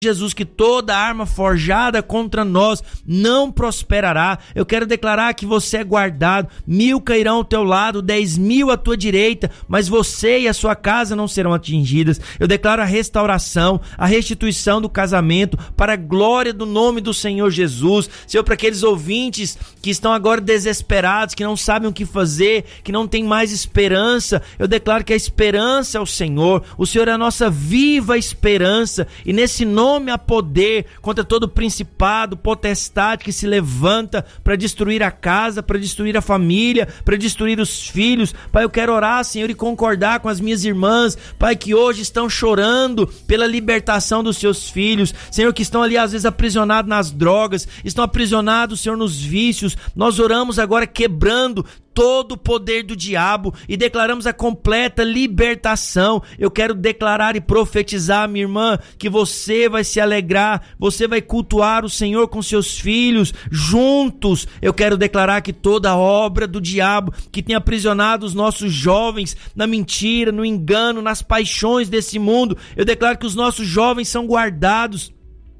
Jesus, que toda arma forjada contra nós não prosperará. Eu quero declarar que você é guardado. 1000 cairão ao teu lado, 10.000 à tua direita, mas você e a sua casa não serão atingidas. Eu declaro a restauração, a restituição do casamento, para a glória do nome do Senhor Jesus. Senhor, para aqueles ouvintes que estão agora desesperados, que não sabem o que fazer, que não têm mais esperança, eu declaro que a esperança é o Senhor. O Senhor é a nossa viva esperança, e nesse nome há poder contra todo principado, potestade que se levanta para destruir a casa, para destruir a família, para destruir os filhos. Pai, eu quero orar, Senhor, e concordar com as minhas irmãs, Pai, que hoje estão chorando pela libertação dos seus filhos, Senhor, que estão ali às vezes aprisionados nas drogas, estão aprisionados, Senhor, nos vícios. Nós oramos agora quebrando todo o poder do diabo e declaramos a completa libertação. Eu quero declarar e profetizar, minha irmã, que você vai se alegrar, você vai cultuar o Senhor com seus filhos juntos. Eu quero declarar que toda obra do diabo que tem aprisionado os nossos jovens na mentira, no engano, nas paixões desse mundo, eu declaro que os nossos jovens são guardados.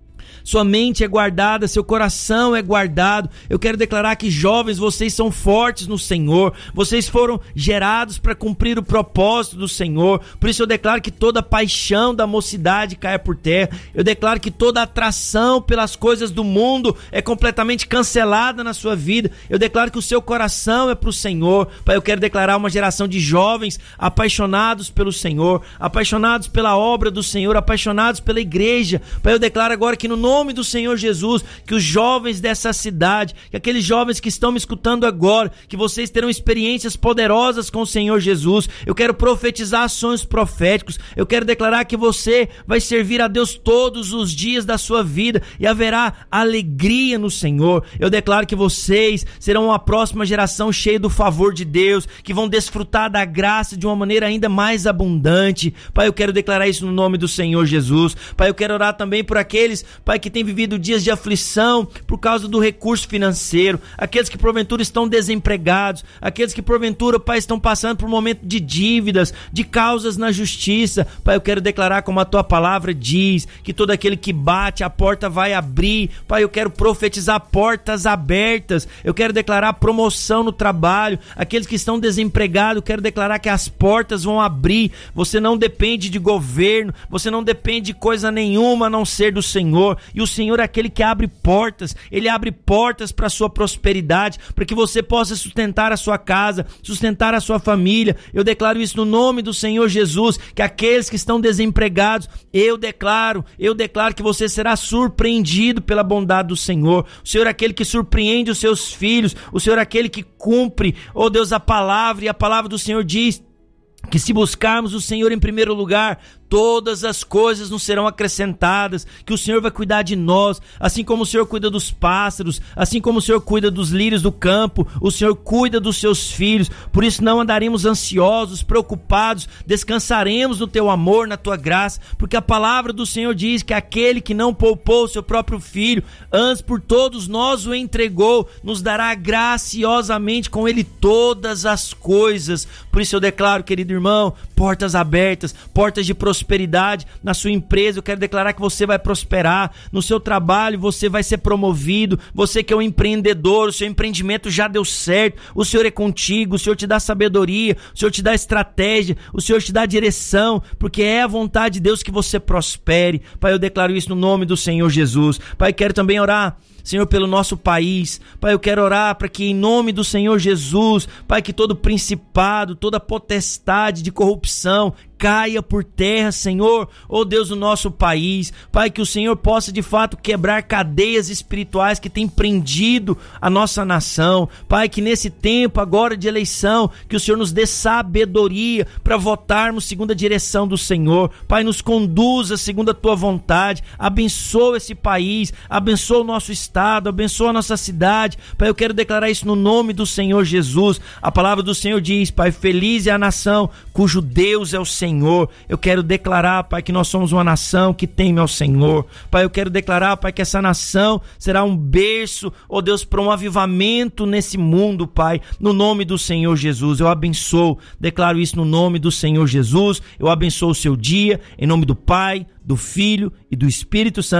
Sua mente é guardada, seu coração é guardado. Eu quero declarar que, jovens, vocês são fortes no Senhor. Vocês foram gerados para cumprir o propósito do Senhor. Por isso eu declaro que toda paixão da mocidade caia por terra. Eu declaro que toda atração pelas coisas do mundo é completamente cancelada na sua vida. Eu declaro que o seu coração é para o Senhor. Pai, eu quero declarar uma geração de jovens apaixonados pelo Senhor, apaixonados pela obra do Senhor, apaixonados pela igreja. Pai, eu declaro agora que no nome do Senhor Jesus, que os jovens dessa cidade, que aqueles jovens que estão me escutando agora, que vocês terão experiências poderosas com o Senhor Jesus. Eu quero profetizar sonhos proféticos. Eu quero declarar que você vai servir a Deus todos os dias da sua vida e haverá alegria no Senhor. Eu declaro que vocês serão a próxima geração cheia do favor de Deus, que vão desfrutar da graça de uma maneira ainda mais abundante. Pai, eu quero declarar isso no nome do Senhor Jesus. Pai, eu quero orar também por aqueles, Pai, que têm vivido dias de aflição por causa do recurso financeiro, aqueles que porventura estão desempregados, aqueles que porventura, Pai, estão passando por um momento de dívidas, de causas na justiça. Pai, eu quero declarar como a tua palavra diz, que todo aquele que bate, a porta vai abrir. Pai, eu quero profetizar portas abertas. Eu quero declarar promoção no trabalho. Aqueles que estão desempregados, eu quero declarar que as portas vão abrir. Você não depende de governo, você não depende de coisa nenhuma a não ser do Senhor. E o Senhor é aquele que abre portas. Ele abre portas para a sua prosperidade, para que você possa sustentar a sua casa, sustentar a sua família. Eu declaro isso no nome do Senhor Jesus, que aqueles que estão desempregados, eu declaro que você será surpreendido pela bondade do Senhor. O Senhor é aquele que surpreende os seus filhos. O Senhor é aquele que cumpre, oh Deus, a palavra. E a palavra do Senhor diz que se buscarmos o Senhor em primeiro lugar, todas as coisas nos serão acrescentadas, que o Senhor vai cuidar de nós, assim como o Senhor cuida dos pássaros, assim como o Senhor cuida dos lírios do campo, o Senhor cuida dos seus filhos. Por isso não andaremos ansiosos, preocupados, descansaremos no teu amor, na tua graça, porque a palavra do Senhor diz que aquele que não poupou o seu próprio filho, antes por todos nós o entregou, nos dará graciosamente com ele todas as coisas. Por isso eu declaro, querido irmão, portas abertas, portas de prosperidade na sua empresa. Eu quero declarar que você vai prosperar no seu trabalho, você vai ser promovido. Você que é um empreendedor, o seu empreendimento já deu certo, o Senhor é contigo, o Senhor te dá sabedoria, o Senhor te dá estratégia, o Senhor te dá direção, porque é a vontade de Deus que você prospere. Pai, eu declaro isso no nome do Senhor Jesus. Pai, quero também orar, Senhor, pelo nosso país. Pai, eu quero orar para que em nome do Senhor Jesus, Pai, que todo principado, toda potestade de corrupção caia por terra, Senhor, oh Deus, do nosso país. Pai, que o Senhor possa de fato quebrar cadeias espirituais que têm prendido a nossa nação. Pai, que nesse tempo agora de eleição, que o Senhor nos dê sabedoria para votarmos segundo a direção do Senhor. Pai, nos conduza segundo a tua vontade. Abençoa esse país, abençoa o nosso estado, abençoa a nossa cidade. Pai, eu quero declarar isso no nome do Senhor Jesus. A palavra do Senhor diz, Pai, feliz é a nação cujo Deus é o Senhor. Eu quero declarar, Pai, que nós somos uma nação que teme ao Senhor. Pai, eu quero declarar, Pai, que essa nação será um berço, ó Deus, para um avivamento nesse mundo, Pai, no nome do Senhor Jesus. Eu abençoo, declaro isso no nome do Senhor Jesus. Eu abençoo o seu dia, em nome do Pai, do Filho e do Espírito Santo.